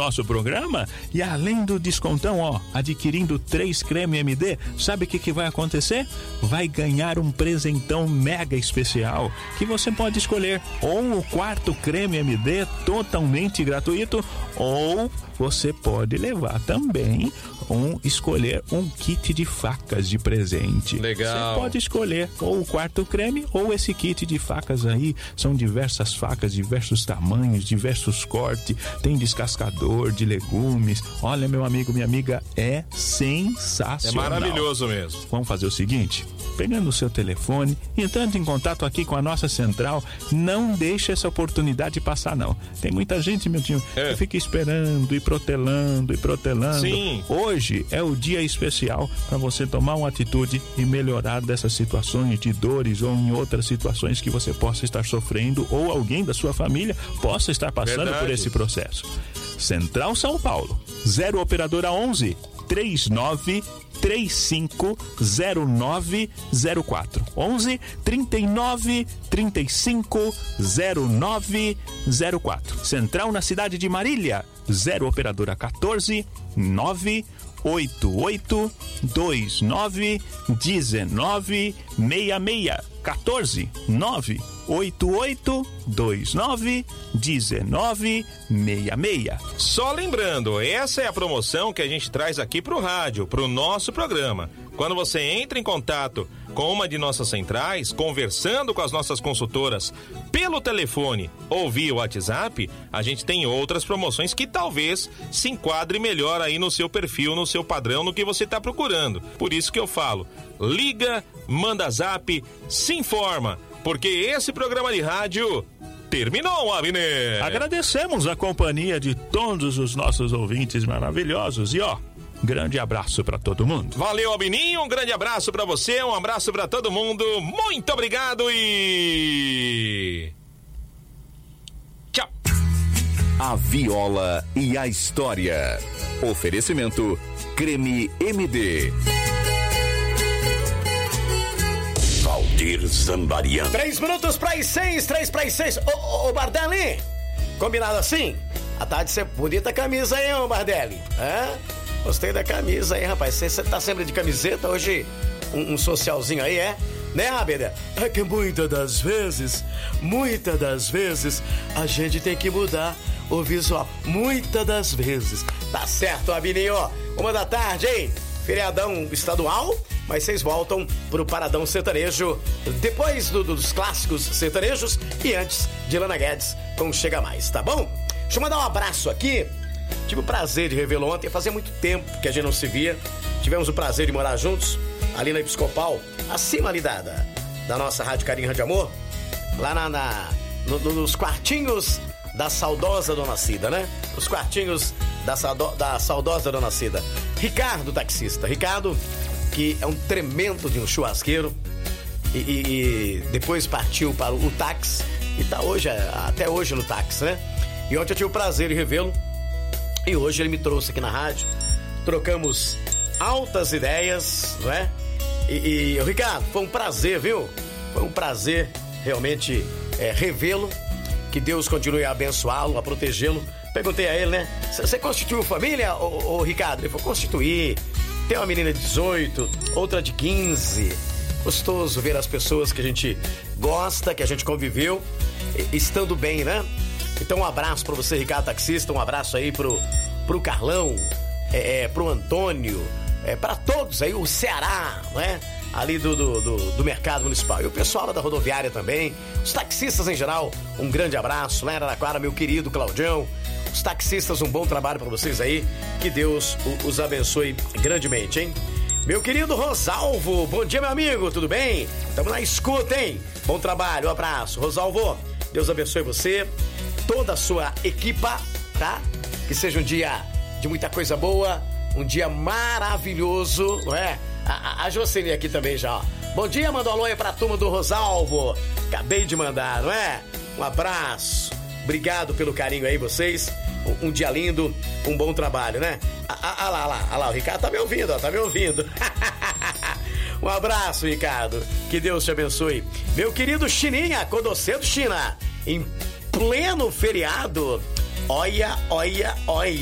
nosso programa. E além do descontão, adquirindo 3 creme MD, sabe o que vai acontecer? Vai ganhar um presentão mega especial, que você pode escolher ou o 4º creme MD totalmente gratuito, ou você pode levar também escolher um kit de facas de presente. Legal. Você pode escolher ou o 4º creme ou esse kit de facas aí. São diversas facas, diversos tamanhos, diversos cortes. Tem descascador de legumes. Olha, meu amigo, minha amiga, é sensacional. É maravilhoso mesmo. Vamos fazer o seguinte: pegando o seu telefone, entrando em contato aqui com a nossa central, não deixe essa oportunidade passar, não. Tem muita gente, meu tio, que fica esperando e protelando. Sim. Hoje é o dia especial para você tomar uma atitude e melhorar dessas situações de dores ou em outras situações que você possa estar sofrendo ou alguém da sua família possa estar passando por esse processo. Central São Paulo, 0 operadora 11 39 35 0904 11 39 35 0904. Central na cidade de Marília, 0 operadora 14 988 29 19 66 14 988 29 19 66. Só lembrando, essa é a promoção que a gente traz aqui pro rádio, pro nosso programa. Quando você entra em contato com uma de nossas centrais, conversando com as nossas consultoras pelo telefone ou via WhatsApp, a gente tem outras promoções que talvez se enquadre melhor aí no seu perfil, no seu padrão, no que você está procurando. Por isso que eu falo, liga, manda zap, se informa, porque esse programa de rádio terminou, Abner. Agradecemos a companhia de todos os nossos ouvintes maravilhosos e grande abraço pra todo mundo. Valeu, Abininho, um grande abraço pra você, um abraço pra todo mundo, muito obrigado e... tchau. A Viola e a História. Oferecimento Creme MD. Valdir Zambarian. 3 minutos para as 6, 3 para as 6. Ô, Bardelli, combinado assim? À tarde você bonita a camisa aí, ô Bardelli. Gostei da camisa aí, rapaz. Você tá sempre de camiseta, hoje um socialzinho aí, né, Abner? É que muitas das vezes, a gente tem que mudar o visual. Muitas das vezes. Tá certo, Abininho. 13h, hein? Feriadão estadual, mas vocês voltam pro Paradão Sertanejo depois dos clássicos sertanejos e antes de Lana Guedes com Chega Mais, tá bom? Deixa eu mandar um abraço aqui. Tive o prazer de revê-lo ontem, fazia muito tempo que a gente não se via. Tivemos o prazer de morar juntos, ali na Episcopal, acima ali da nossa Rádio Carinho, Rádio Amor, lá nos quartinhos da saudosa Dona Cida, né? Os quartinhos da saudosa Dona Cida. Ricardo, taxista. Ricardo, que é um tremendo de um churrasqueiro e depois partiu para o táxi e tá até hoje no táxi, né? E ontem eu tive o prazer de revê-lo. E hoje ele me trouxe aqui na rádio, trocamos altas ideias, não é? E Ricardo, foi um prazer, viu? Foi um prazer realmente revê-lo. Que Deus continue a abençoá-lo, a protegê-lo. Perguntei a ele, né? Você constituiu família, ô Ricardo? Ele falou, constituí. Tem uma menina de 18, outra de 15. Gostoso ver as pessoas que a gente gosta, que a gente conviveu, estando bem, né? Então um abraço pra você, Ricardo taxista, um abraço aí pro Carlão, pro Antônio, pra todos aí, o Ceará, né? Ali do Mercado Municipal. E o pessoal lá da rodoviária também, os taxistas em geral, um grande abraço. Lá em Araraquara, meu querido Claudião, os taxistas, um bom trabalho pra vocês aí, que Deus os abençoe grandemente, hein? Meu querido Rosalvo, bom dia, meu amigo, tudo bem? Tamo na escuta, hein? Bom trabalho, um abraço. Rosalvo, Deus abençoe você, toda a sua equipa, tá? Que seja um dia de muita coisa boa, um dia maravilhoso, não é? A Jocely aqui também já, ó. Bom dia, manda um alô aí pra turma do Rosalvo. Acabei de mandar, não é? Um abraço, obrigado pelo carinho aí, vocês. Um dia lindo, um bom trabalho, né? Lá, o Ricardo tá me ouvindo, ó, tá me ouvindo. Um abraço, Ricardo, que Deus te abençoe. Meu querido Chininha, acordou cedo, China, em pleno feriado. Olha.